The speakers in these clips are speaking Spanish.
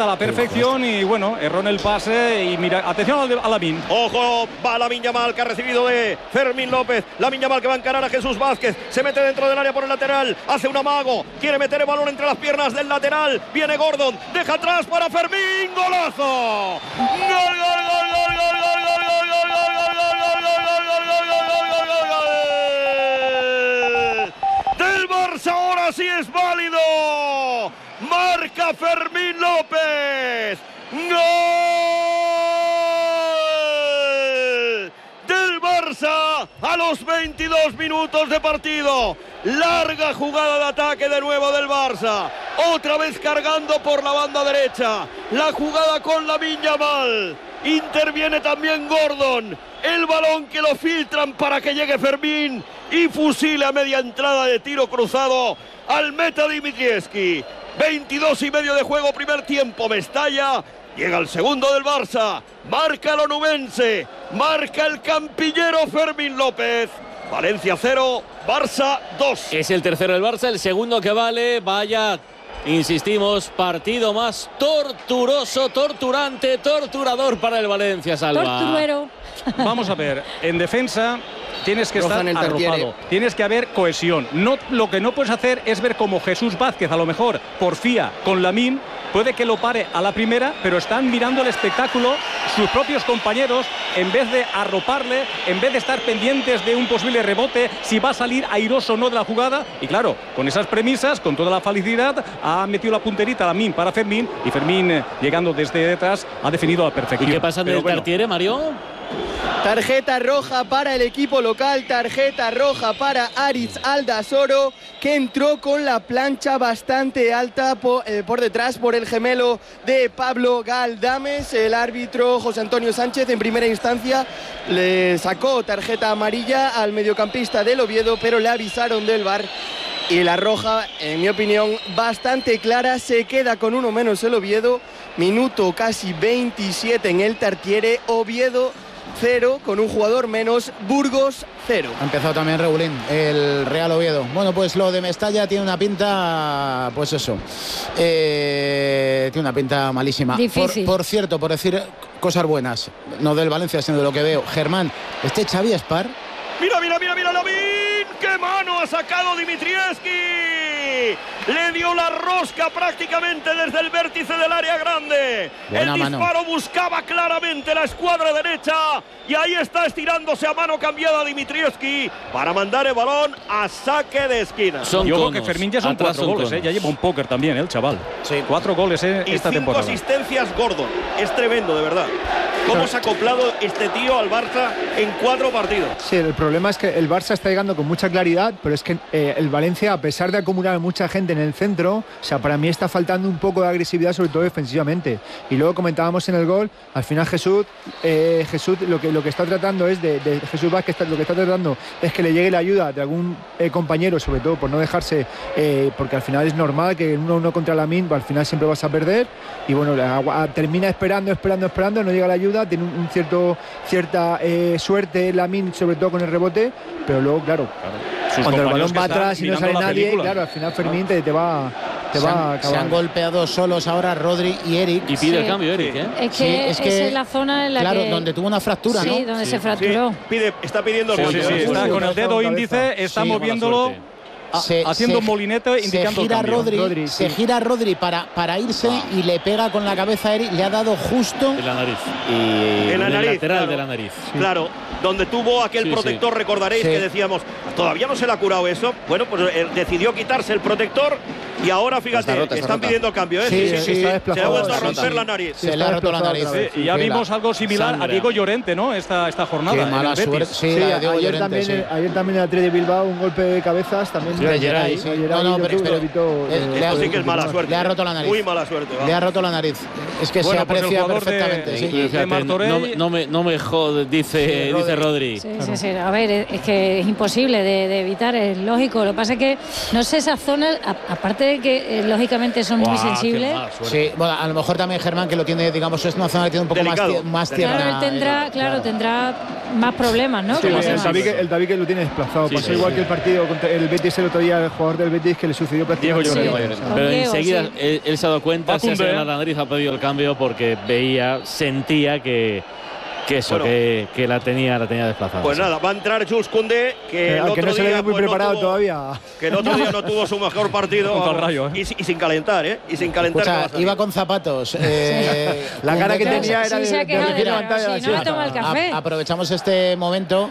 interpreta a la perfección y bueno, erró en el pase y mira, atención a Lamine. Ojo, va Lamine Yamal, que ha recibido de Fermín López. Lamine Yamal que va a encarar a Jesús Vázquez, se mete dentro del área por el lateral, hace un amago, quiere meter el balón entre las piernas del lateral, viene Gordon, deja atrás para Fermín, golazo. Gol, gol, gol, gol, gol, gol, gol, gol, gol, gol, gol, gol, del Barça, ahora sí es válido. Marca Fermín López. ¡Gol del Barça a los 22 minutos de partido! Larga jugada de ataque de nuevo del Barça. Otra vez cargando por la banda derecha. La jugada con Lamine Yamal. Interviene también Gordon. El balón que lo filtran para que llegue Fermín y fusila a media entrada de tiro cruzado al meta Dimitrievski. 22 y medio de juego, primer tiempo. Mestalla. Llega el segundo del Barça. Marca el onubense. Marca el campillero Fermín López. Valencia 0, Barça 2. Es el tercero del Barça, el segundo que vale. Vaya, insistimos, partido más torturoso, torturante, torturador para el Valencia, Salva. Tortuero. Vamos a ver, en defensa tienes que estar arropado, tienes que haber cohesión. No, lo que no puedes hacer es ver como Jesús Vázquez a lo mejor porfía con Lamine, puede que lo pare a la primera, pero están mirando el espectáculo sus propios compañeros en vez de arroparle, en vez de estar pendientes de un posible rebote, si va a salir airoso o no de la jugada. Y claro, con esas premisas, con toda la felicidad, ha metido la punterita Lamine para Fermín, y Fermín, llegando desde detrás, ha definido a la perfección. ¿Y qué pasa en el Tartiere, Mario? Tarjeta roja para el equipo local, tarjeta roja para Aritz Aldasoro, que entró con la plancha bastante alta por detrás por el gemelo de Pablo Galdames. El árbitro José Antonio Sánchez en primera instancia le sacó tarjeta amarilla al mediocampista del Oviedo, pero le avisaron del VAR. Y la roja, en mi opinión, bastante clara, se queda con uno menos el Oviedo. Minuto casi 27 en el Tartiere, Oviedo 0 con un jugador menos, Burgos 0. Ha empezado también Reulín, el Real Oviedo. Bueno, pues lo de Mestalla tiene una pinta, pues eso, tiene una pinta malísima. Difícil. Por cierto, por decir cosas buenas, no del Valencia, sino de lo que veo. Germán, este Xavi Espar. Mira, Lamine, qué mano ha sacado Dimitrievski. Le dio la rosca prácticamente desde el vértice del área grande. Buena el disparo mano. Buscaba claramente la escuadra derecha y ahí está estirándose a mano cambiada Dimitrievski para mandar el balón a saque de esquina. Yo creo que Fermín ya son 4 goles, ya lleva un póker también el chaval. Sí. 4 goles y esta 5 temporada. asistencias Gordon. Es tremendo, de verdad. ¿Cómo se ha acoplado este tío al Barça en 4 partidos? Sí, el problema es que el Barça está llegando con mucha claridad, pero es que el Valencia, a pesar de acumular mucha gente en el centro, o sea, para mí está faltando un poco de agresividad, sobre todo defensivamente. Y luego comentábamos en el gol, al final Jesús lo que está tratando es de Jesús Vázquez, lo que está tratando es que le llegue la ayuda de algún compañero, sobre todo por no dejarse, porque al final es normal que en 1-1 contra Lamine, al final siempre vas a perder, y bueno, termina esperando, no llega la ayuda, tiene cierta suerte Lamine, sobre todo con el rebote, pero luego, claro. Cuando el balón va atrás y no sale nadie, claro, al final Fermín te va a acabar. Se han golpeado solos ahora Rodri y Eric. Y pide el cambio, Eric, ¿eh? Es que es la zona en la claro, que... donde tuvo una fractura, ¿no? Sí, donde se fracturó. Está pidiendo el cambio. Sí, está con el dedo índice, está moviéndolo, haciendo un molinete, indicando el cambio. Se gira Rodri para irse y le pega con la cabeza a Eric, le ha dado justo en la nariz. En la nariz, lateral claro. de la nariz. Claro, donde tuvo aquel protector, recordaréis que decíamos, todavía no se le ha curado eso. Bueno, pues decidió quitarse el protector y ahora, fíjate, están pidiendo el cambio, ¿eh? Sí, se le ha vuelto a romper la nariz. Se le ha roto la nariz. Y ya vimos algo similar a Diego Llorente, ¿no? Esta jornada. Qué mala suerte. Sí, ayer también el Athletic de Bilbao, un golpe de cabezas también. Esto sí que es mala suerte. Le ha roto la nariz. Muy mala suerte. Le ha roto la nariz. Es que se aprecia perfectamente. No me jodes, dice Rodri. Sí. A ver, es que es imposible de evitar, es lógico. Lo que pasa es que, no sé, esa zona, aparte padres que lógicamente son muy sensibles. Sí, bueno, a lo mejor también Germán, que lo tiene, digamos, es una zona que tiene un poco más tierna. Claro, él tendrá más problemas, ¿no? Sí, el David que lo tiene desplazado. Pasó igual que el partido contra el Betis el otro día, el jugador del Betis, que le sucedió prácticamente. Pero enseguida él se ha dado cuenta, se ha señalado la nariz, ha pedido el cambio porque sentía que la tenía desplazada. Pues nada, va a entrar Jules Koundé, que el otro no se le ve muy preparado todavía. Que el otro día no tuvo su mejor partido. Contra el Rayo, y sin calentar, ¿eh? Y sin calentar. Escucha, iba con zapatos. La cara que tenía era de pantalla. Si no le toma el café. Aprovechamos este momento.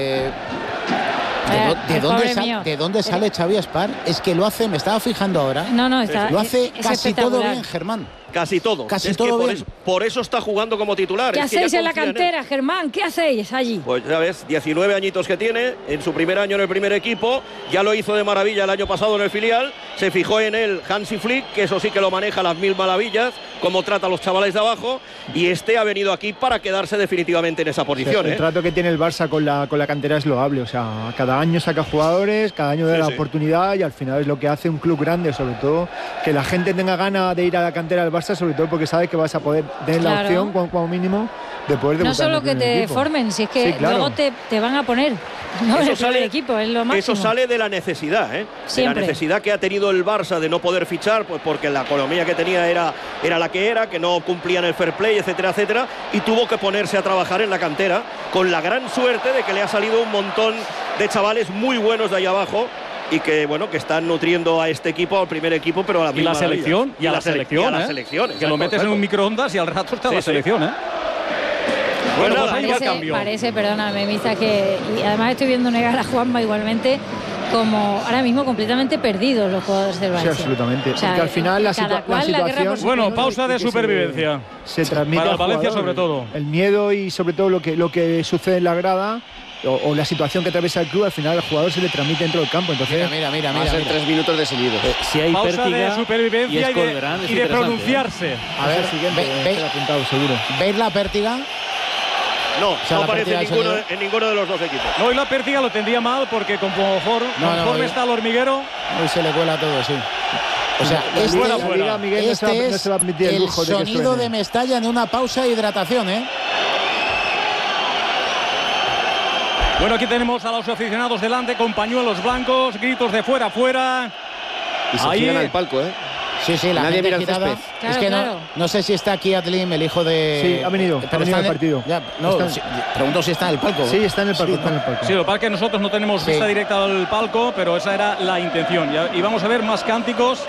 ¿De dónde sale Xavi Espar? Es que lo hace, me estaba fijando ahora. Lo hace casi todo bien, Germán. Casi todo. Casi todo bien. Por eso está jugando como titular. ¿Qué hacéis en la cantera, Germán? ¿Qué hacéis allí? Pues ya ves, 19 añitos que tiene, en su primer año en el primer equipo, ya lo hizo de maravilla el año pasado en el filial, se fijó en él Hansi Flick, que eso sí que lo maneja a las mil maravillas, cómo trata a los chavales de abajo, y ha venido aquí para quedarse definitivamente en esa posición. El trato que tiene el Barça con la cantera es loable, o sea, cada año saca jugadores, cada año da la oportunidad, y al final es lo que hace un club grande, sobre todo que la gente tenga ganas de ir a la cantera del Barça, sobre todo porque sabes que vas a poder tener la opción, como mínimo, de poder debutar. No solo que te formen, si es que luego te van a poner. No, eso sale, equipo, es lo máximo. Eso sale de la necesidad, de la necesidad que ha tenido el Barça de no poder fichar, pues porque la economía que tenía era la que era, que no cumplían el fair play, etcétera, etcétera, y tuvo que ponerse a trabajar en la cantera, con la gran suerte de que le ha salido un montón de chavales muy buenos de ahí abajo, y que que están nutriendo a este equipo, al primer equipo, pero a la misma selección, y a la selección, que lo metes en un microondas y al rato está la selección, Bueno, pues ahí va el cambio. Parece, perdóname, Misa, que y además estoy viendo negar a Juanma igualmente, como ahora mismo completamente perdidos los jugadores del Barça. Sí, absolutamente. O sea, porque al final la situación... Bueno, pausa de supervivencia. Se transmite para al Valencia jugador, sobre todo. El miedo y sobre todo lo que sucede en la grada, o la situación que atraviesa el club, al final al jugador se le transmite dentro del campo. Entonces, mira. 3 minutos de seguido. Si hay pausa de supervivencia y de pronunciarse. A ver, ¿veis la pértiga? No aparece en ninguno de los dos equipos. No, y la pértiga lo tendría mal porque conforme está el hormiguero. Hoy se le cuela todo, sí. O sea, este es el sonido de Mestalla en una pausa de hidratación, Bueno, aquí tenemos a los aficionados delante con pañuelos blancos, gritos de fuera. Y se giran al palco, Sí, la nadie mira el césped. Claro, es que no sé si está aquí Atlim, el hijo de... Sí, ha venido en el partido. Pregunto si está en el palco. Sí, está en el palco. Sí, lo que pasa es que nosotros no tenemos vista directa al palco, pero esa era la intención. Y vamos a ver más cánticos.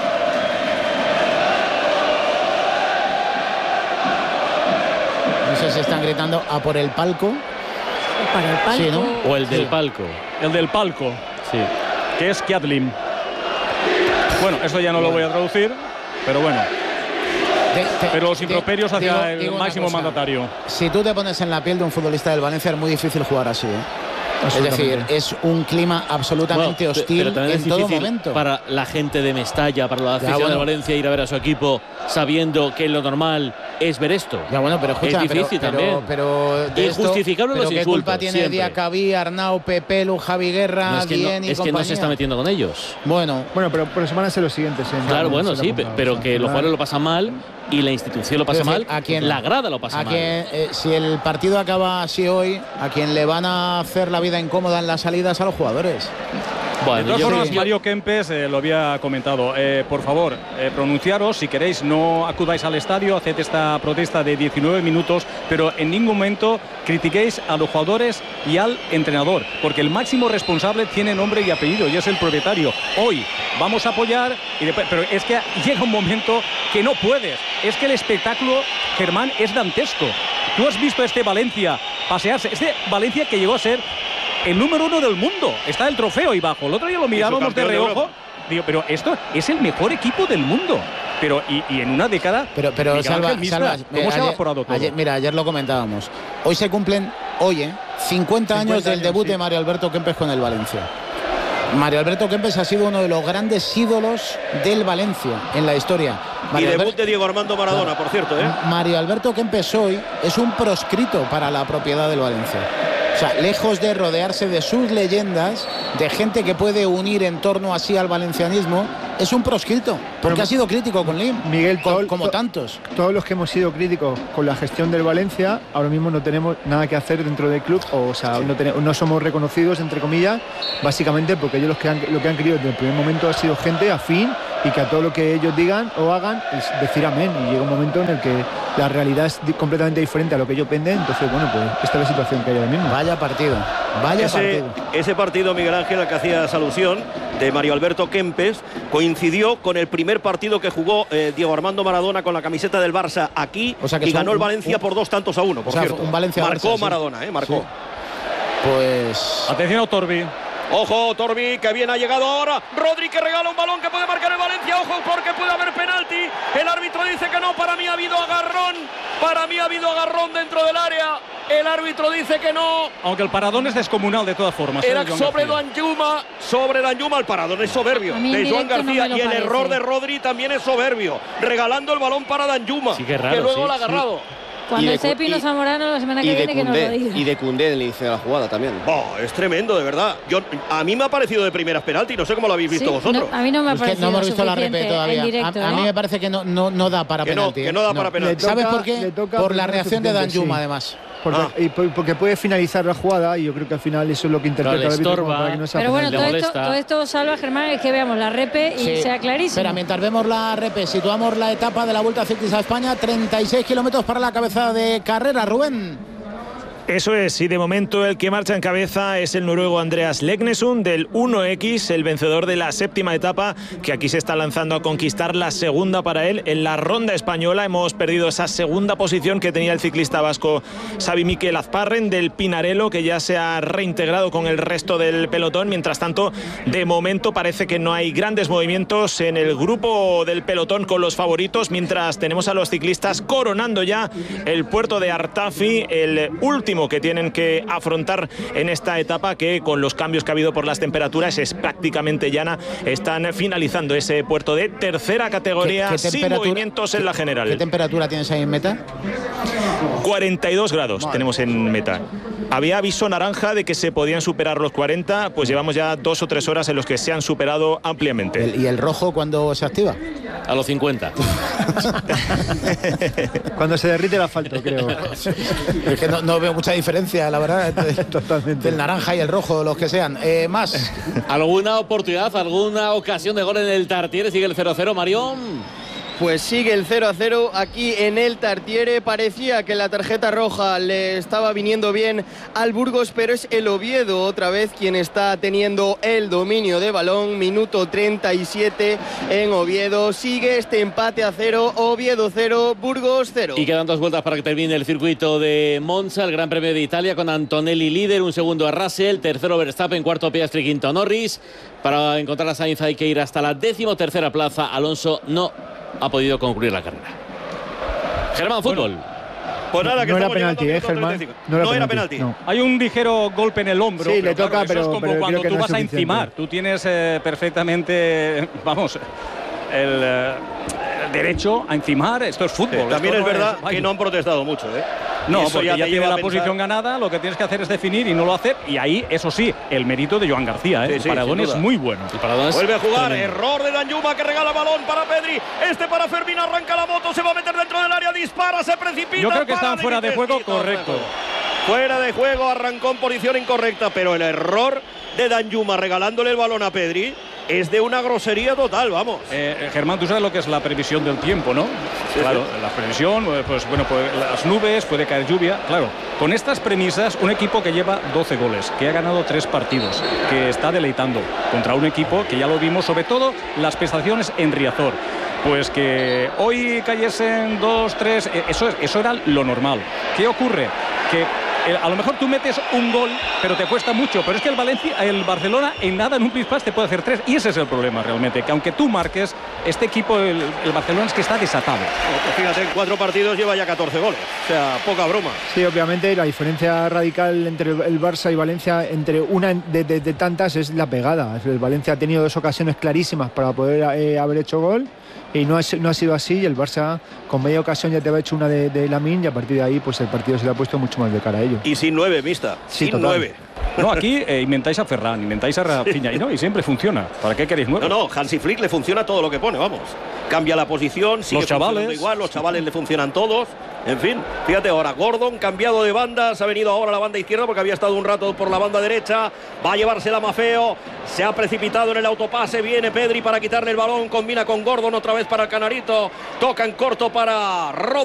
No sé si están gritando a por el palco. Para el palco. Sí, ¿no? O el del palco. El del palco. Sí. Que es Kiatlim. Bueno, esto ya no lo voy a traducir, pero bueno. Pero los improperios hacia el máximo mandatario. Si tú te pones en la piel de un futbolista del Valencia, es muy difícil jugar así, Es decir, es un clima absolutamente hostil pero en es todo difícil momento. Para la gente de Mestalla, para la afición de Valencia, ir a ver a su equipo sabiendo que lo normal es ver esto. Ya bueno, pero escucha, es difícil también. Pero injustificable los insultos. ¿Qué culpa tiene Diacabí, Arnau, Pepelu, Javi Guerra, no, es que Dien y es que no se está metiendo con ellos. Bueno, pero se van a ser los siguientes. Claro, bueno, sí, pero que los jugadores lo pasan mal y la institución lo pasa mal, la grada lo pasa mal. Si el partido acaba así hoy, a quien le van a hacer la vida incómoda en las salidas a los jugadores. Bueno, de todas formas, Mario Kempes lo había comentado. Por favor, pronunciaros. Si queréis, no acudáis al estadio. Haced esta protesta de 19 minutos, pero en ningún momento critiquéis a los jugadores y al entrenador, porque el máximo responsable tiene nombre y apellido y es el propietario. Hoy vamos a apoyar, pero es que llega un momento que no puedes. Es que el espectáculo, Germán, es dantesco. Tú has visto este Valencia pasearse, este Valencia que llegó a ser el número 1 del mundo. Está el trofeo ahí bajo. El otro día lo mirábamos de reojo. Digo, pero esto es el mejor equipo del mundo. Pero y en una década. Pero Salva, ¿cómo se ha evaporado todo? Ayer lo comentábamos. Hoy se cumplen 50 años del debut de Mario Alberto Kempes con el Valencia. Mario Alberto Kempes ha sido uno de los grandes ídolos del Valencia en la historia. Y debut de Diego Armando Maradona, por cierto. Mario Alberto Kempes hoy es un proscrito para la propiedad del Valencia. O sea, lejos de rodearse de sus leyendas, de gente que puede unir en torno así al valencianismo, es un proscrito, porque ha sido crítico con Lim, Miguel, como tantos. Todos los que hemos sido críticos con la gestión del Valencia, ahora mismo no tenemos nada que hacer dentro del club, o sea, no somos reconocidos, entre comillas, básicamente porque ellos lo que han querido desde el primer momento ha sido gente afín y que a todo lo que ellos digan o hagan es decir amén, y llega un momento en el que la realidad es completamente diferente a lo que ellos venden. Entonces, bueno, pues esta es la situación que hay ahora mismo. Vaya partido, ese partido, Miguel Ángel, al que hacías alusión, de Mario Alberto Kempes, coincidió con el primer partido que jugó Diego Armando Maradona con la camiseta del Barça aquí, o sea, y ganó el Valencia por 2-1, por cierto. Un Valencia marcó Barça, Maradona, marcó. Sí. Pues atención a Torbi. Ojo, Torbi, que bien ha llegado ahora. Rodri, que regala un balón que puede marcar el Valencia. Ojo, porque puede haber penalti. El árbitro dice que no. Para mí ha habido agarrón. Dentro del área. El árbitro dice que no. Aunque el paradón es descomunal de todas formas. Era sobre Danjuma. El paradón es soberbio de Joan García. Y el error de Rodri también es soberbio. Regalando el balón para Danjuma. Sí, que raro, luego lo ha agarrado. Cuando esté Pino Zamorano la semana que viene, que nos lo diga. Y de Koundé en el inicio de la jugada también. Es tremendo, de verdad. A mí me ha parecido de primeras penalti, no sé cómo lo habéis visto vosotros. No, a mí no me ha parecido. No hemos visto la repe todavía. Directo, a mí me parece que no da para penalti. Que no da para penalti. ¿Sabes por qué? Por la reacción de Danjuma, además. Porque puede finalizar la jugada, y yo creo que al final eso es lo que interpreta el árbitro para que no sea. Pero bueno, todo esto salva, Germán, es que veamos la repe y sea clarísimo. Espera, mientras vemos la repe, situamos la etapa de la Vuelta Ciclista a España, 36 kilómetros para la cabeza de carrera, Rubén. Eso es, y de momento el que marcha en cabeza es el noruego Andreas Leknesund del 1X, el vencedor de la 7ª etapa, que aquí se está lanzando a conquistar la segunda para él en la ronda española. Hemos perdido esa segunda posición que tenía el ciclista vasco Xavi Mikel Azparren del Pinarello, que ya se ha reintegrado con el resto del pelotón. Mientras tanto, de momento parece que no hay grandes movimientos en el grupo del pelotón con los favoritos, mientras tenemos a los ciclistas coronando ya el puerto de Artafi, el último que tienen que afrontar en esta etapa, que con los cambios que ha habido por las temperaturas es prácticamente llana. Están finalizando ese puerto de tercera categoría sin movimientos en la general. ¿Qué temperatura tienes ahí en meta? 42 grados tenemos en meta. Había aviso naranja de que se podían superar los 40, pues llevamos ya 2 o 3 horas en los que se han superado ampliamente. ¿Y el rojo cuándo se activa? A los 50. Cuando se derrite el asfalto, creo. Es que no veo mucha diferencia, la verdad, totalmente. El naranja y el rojo, los que sean. Más. ¿Alguna oportunidad, alguna ocasión de gol en el Tartiere? Sigue el 0-0, Marión. Pues sigue el 0-0 aquí en el Tartiere. Parecía que la tarjeta roja le estaba viniendo bien al Burgos, pero es el Oviedo otra vez quien está teniendo el dominio de balón. Minuto 37 en Oviedo. Sigue este empate a 0, Oviedo 0, Burgos 0. Y quedan 2 vueltas para que termine el circuito de Monza, el Gran Premio de Italia, con Antonelli líder, un segundo a Russell, tercero Verstappen, cuarto Piastri, quinto Norris. Para encontrar a Sainz hay que ir hasta la 13ª plaza. Alonso no ha podido concluir la carrera. Germán, fútbol. Pues nada, que no era penalti, Germán. No era penalti. No. Hay un ligero golpe en el hombro. Sí, le toca, claro, eso es como pero cuando tú no vas a encimar. Tú tienes perfectamente, vamos, el derecho a encimar. Esto es fútbol. También es verdad que no han protestado mucho, ¿eh? No, porque ya tiene la posición ganada, lo que tienes que hacer es definir y no lo hace. Y ahí, eso sí, el mérito de Joan García, ¿eh? El paradón es muy bueno. Vuelve a jugar, error de Danjuma, que regala balón para Pedri. Para Fermín, arranca la moto, se va a meter dentro del área, dispara, se precipita. Yo creo que están fuera de juego, correcto. Fuera de juego, arrancó en posición incorrecta, pero el error de Danjuma regalándole el balón a Pedri es de una grosería total, vamos. Germán, tú sabes lo que es la previsión del tiempo, ¿no? Sí, claro, sí. La previsión, pues bueno, pues las nubes, puede caer lluvia. Claro, con estas premisas, un equipo que lleva 12 goles, que ha ganado 3 partidos, que está deleitando contra un equipo que ya lo vimos, sobre todo las prestaciones en Riazor. Pues que hoy cayesen 2, 3, eso era lo normal. ¿Qué ocurre? Que a lo mejor tú metes un gol, pero te cuesta mucho. Pero es que el Barcelona en nada, en un pispás, te puede hacer 3. Y ese es el problema realmente, que aunque tú marques, este equipo, el Barcelona, es que está desatado. Pues fíjate, en 4 partidos lleva ya 14 goles. O sea, poca broma. Sí, obviamente la diferencia radical entre el Barça y Valencia, entre una de tantas, es la pegada. El Valencia ha tenido 2 ocasiones clarísimas para poder haber hecho gol. Y no ha sido así, y el Barça con media ocasión ya te había hecho una de Lamine, y a partir de ahí pues el partido se le ha puesto mucho más de cara a ellos. suyo. Y sin 9, mista. Sí, sin 9. No, aquí inventáis a Ferran, inventáis a Rafinha y siempre funciona. ¿Para qué queréis 9? No, Hansi Flick le funciona todo lo que pone, vamos. Cambia la posición, sigue los chavales igual, los chavales le funcionan todos. En fin, fíjate ahora, Gordon cambiado de banda, se ha venido ahora a la banda izquierda porque había estado un rato por la banda derecha. Va a llevársela Maffeo, se ha precipitado en el autopase, viene Pedri para quitarle el balón, combina con Gordon otra vez para el Canarito, toca en corto para Rodri.